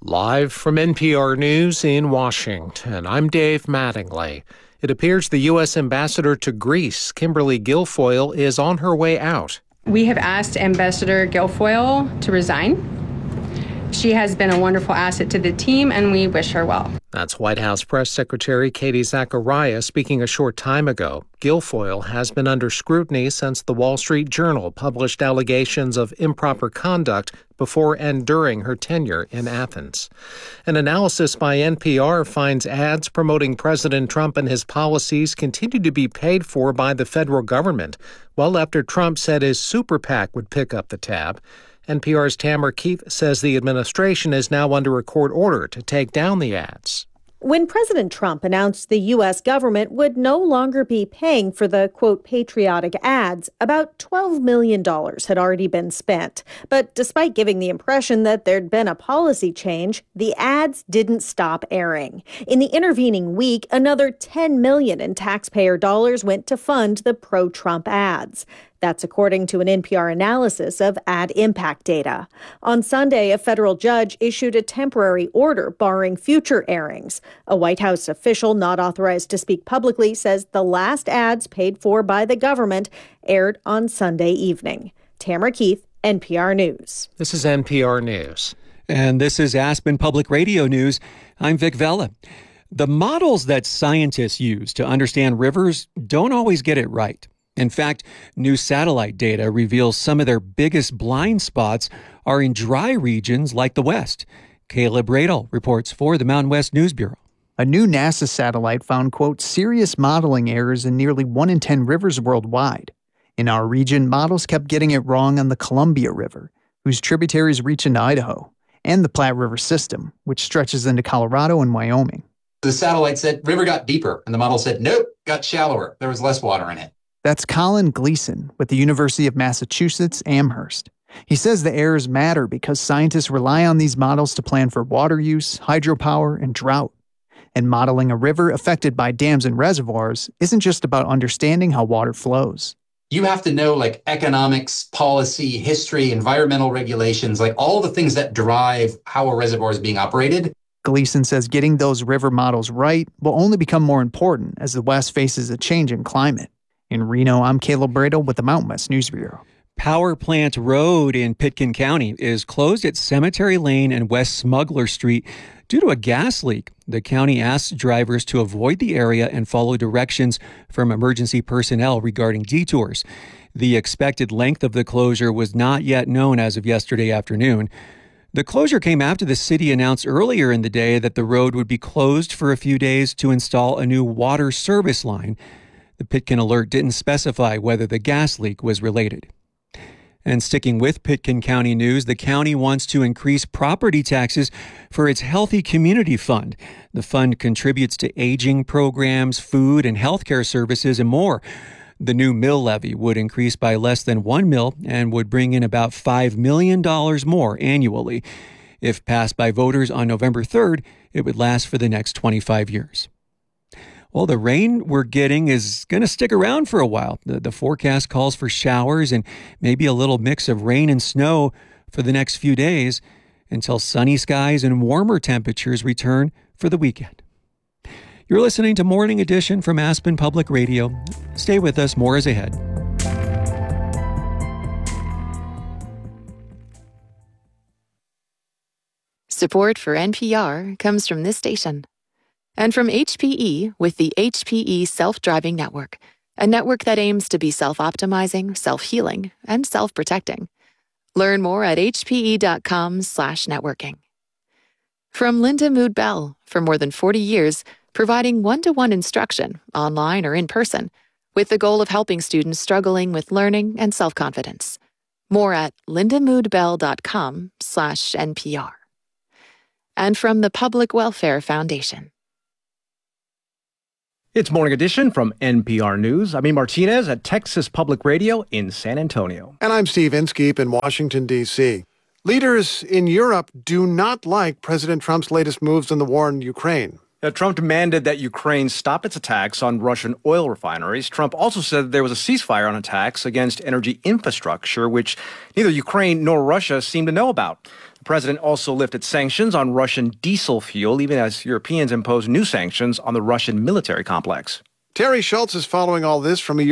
Live from NPR News in Washington, I'm Dave Mattingly. It appears the U.S. ambassador to Greece, Kimberly Guilfoyle, is on her way out. We have asked Ambassador Guilfoyle to resign. She has been a wonderful asset to the team, and we wish her well. That's White House Press Secretary Katie Zachariah speaking a short time ago. Guilfoyle has been under scrutiny since the Wall Street Journal published allegations of improper conduct before and during her tenure in Athens. An analysis by NPR finds ads promoting President Trump and his policies continue to be paid for by the federal government, well after Trump said his super PAC would pick up the tab. NPR's Tamara Keith says the administration is now under a court order to take down the ads. When President Trump announced the U.S. government would no longer be paying for the, quote, patriotic ads, about $12 million had already been spent. But despite giving the impression that there'd been a policy change, the ads didn't stop airing. In the intervening week, another $10 million in taxpayer dollars went to fund the pro-Trump ads. That's according to an NPR analysis of ad impact data. On Sunday, a federal judge issued a temporary order barring future airings. A White House official not authorized to speak publicly says the last ads paid for by the government aired on Sunday evening. Tamara Keith, NPR News. This is NPR News. And this is Aspen Public Radio News. I'm Vic Vela. The models that scientists use to understand rivers don't always get it right. In fact, new satellite data reveals some of their biggest blind spots are in dry regions like the West. Caleb Radel reports for the Mountain West News Bureau. A new NASA satellite found, quote, serious modeling errors in nearly 1 in 10 rivers worldwide. In our region, models kept getting it wrong on the Columbia River, whose tributaries reach into Idaho, and the Platte River system, which stretches into Colorado and Wyoming. The satellite said river got deeper, and the model said, nope, got shallower. There was less water in it. That's Colin Gleason with the University of Massachusetts Amherst. He says the errors matter because scientists rely on these models to plan for water use, hydropower, and drought. And modeling a river affected by dams and reservoirs isn't just about understanding how water flows. You have to know like economics, policy, history, environmental regulations, like all the things that drive how a reservoir is being operated. Gleason says getting those river models right will only become more important as the West faces a change in climate. In Reno, I'm Caleb Bradle with the Mountain West News Bureau. Power Plant Road in Pitkin County is closed at Cemetery Lane and West Smuggler Street due to a gas leak. The county asks drivers to avoid the area and follow directions from emergency personnel regarding detours. The expected length of the closure was not yet known as of yesterday afternoon. The closure came after the city announced earlier in the day that the road would be closed for a few days to install a new water service line. The Pitkin alert didn't specify whether the gas leak was related. And sticking with Pitkin County news, the county wants to increase property taxes for its Healthy Community Fund. The fund contributes to aging programs, food and healthcare services, and more. The new mill levy would increase by less than $1 million and would bring in about $5 million more annually. If passed by voters on November 3rd, it would last for the next 25 years. Well, the rain we're getting is going to stick around for a while. The forecast calls for showers and maybe a little mix of rain and snow for the next few days until sunny skies and warmer temperatures return for the weekend. You're listening to Morning Edition from Aspen Public Radio. Stay with us. More is ahead. Support for NPR comes from this station. And from HPE with the HPE Self-Driving Network, a network that aims to be self-optimizing, self-healing, and self-protecting. Learn more at hpe.com/networking. From Linda Mood Bell, for more than 40 years, providing one-to-one instruction, online or in person, with the goal of helping students struggling with learning and self-confidence. More at lindamoodbell.com/NPR. And from the Public Welfare Foundation. It's Morning Edition from NPR News. I'm E. Martinez at Texas Public Radio in San Antonio. And I'm Steve Inskeep in Washington, D.C. Leaders in Europe do not like President Trump's latest moves in the war in Ukraine. Trump demanded that Ukraine stop its attacks on Russian oil refineries. Trump also said there was a ceasefire on attacks against energy infrastructure, which neither Ukraine nor Russia seem to know about. The president also lifted sanctions on Russian diesel fuel, even as Europeans impose new sanctions on the Russian military complex. Terry Schultz is following all this from a